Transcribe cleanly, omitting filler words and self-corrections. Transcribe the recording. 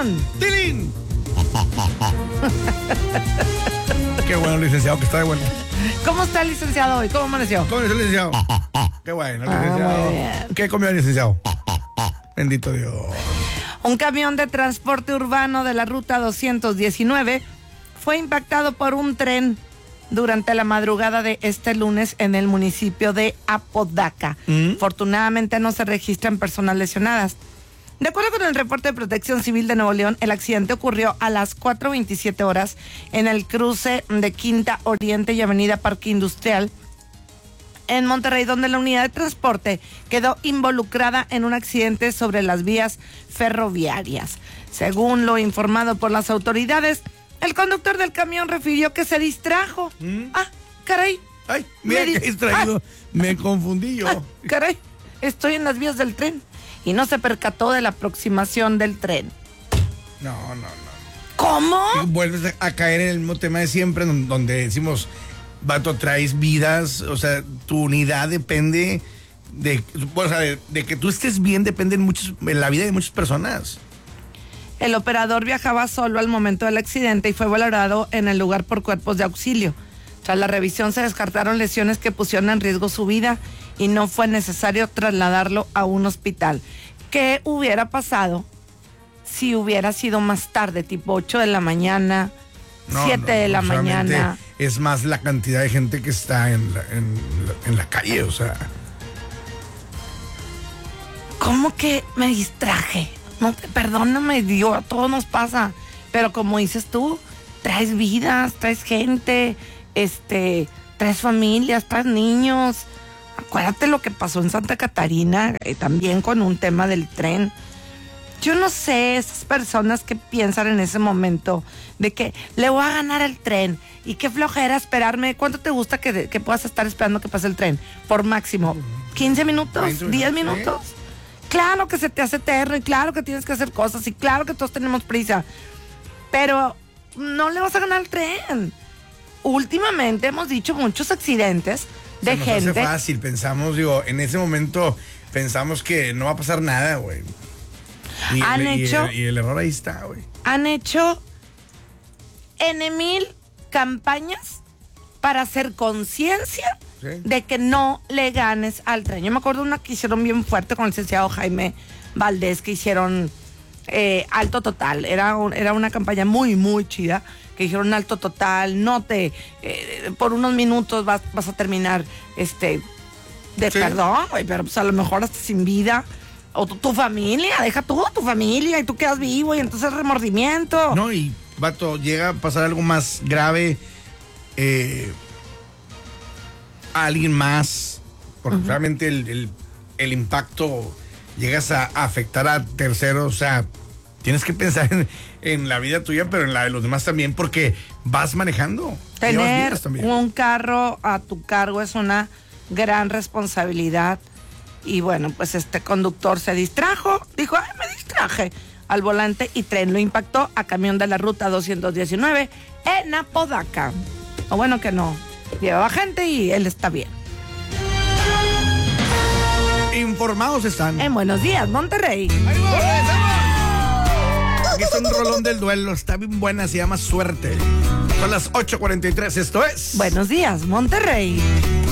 camión. ¡Tilín! Qué bueno, licenciado, que está de vuelta. ¿Cómo está el licenciado hoy? ¿Cómo amaneció? ¿Cómo está el licenciado? Qué bueno, muy licenciado. bien. ¿Qué comió el licenciado? Bendito Dios. Un camión de transporte urbano de la ruta 219 fue impactado por un tren durante la madrugada de este lunes en el municipio de Apodaca. Afortunadamente no se registran personas lesionadas. De acuerdo con el reporte de Protección Civil de Nuevo León, el accidente ocurrió a las 4:27 horas en el cruce de Quinta Oriente y Avenida Parque Industrial en Monterrey, donde la unidad de transporte quedó involucrada en un accidente sobre las vías ferroviarias. Según lo informado por las autoridades, el conductor del camión refirió que se distrajo. Ah, caray. Ay, mira qué distraído. Me confundí yo. Ah, caray, estoy en las vías del tren. Y no se percató de la aproximación del tren. No. ¿Cómo? Vuelves a caer en el mismo tema de siempre, donde decimos, vato, traes vidas, o sea, tu unidad depende de que tú estés bien, depende en la vida de muchas personas. El operador viajaba solo al momento del accidente y fue valorado en el lugar por cuerpos de auxilio. Tras la revisión se descartaron lesiones que pusieron en riesgo su vida y no fue necesario trasladarlo a un hospital. ¿Qué hubiera pasado si hubiera sido más tarde, tipo 8 de la mañana, 7 de la mañana? Es más la cantidad de gente que está en la calle, o sea. ¿Cómo que me distraje? No, perdóname, Dios, a todos nos pasa. Pero como dices tú, traes vidas, traes gente, traes familias, traes niños. Acuérdate lo que pasó en Santa Catarina, también con un tema del tren. Yo no sé, esas personas que piensan en ese momento de que le voy a ganar el tren y qué flojera esperarme. ¿Cuánto te gusta que puedas estar esperando que pase el tren? Por máximo, 15 minutos, 10 minutos. ¿Sí? Claro que se te hace eterno y claro que tienes que hacer cosas y claro que todos tenemos prisa. Pero no le vas a ganar el tren. Últimamente hemos dicho muchos accidentes de gente. Nos hace fácil, pensamos, en ese momento pensamos que no va a pasar nada, güey. Y el error ahí está, güey. Han hecho N,000 campañas para hacer conciencia de que no le ganes al tren. Yo me acuerdo de una que hicieron bien fuerte con el licenciado Jaime Valdés, que hicieron alto total. Era una campaña muy, muy chida, que dijeron alto total, por unos minutos vas a terminar perdón, güey, pero pues a lo mejor hasta sin vida. O tu familia, deja tú tu familia y tú quedas vivo y entonces remordimiento. No, y vato, llega a pasar algo más grave a alguien más, porque realmente el impacto llegas a afectar a terceros, o sea, tienes que pensar en la vida tuya, pero en la de los demás también, porque vas manejando. Tener un carro a tu cargo es una gran responsabilidad. Y bueno, pues este conductor se distrajo, dijo, ay, me distraje al volante y tren lo impactó a camión de la ruta 219 en Apodaca. O bueno que no, llevaba gente y él está bien. Informados están. En Buenos Días, Monterrey. ¡Ahí va! Aquí está un rolón del duelo, está bien buena, se llama Suerte. Son las 8:43, esto es Buenos Días, Monterrey.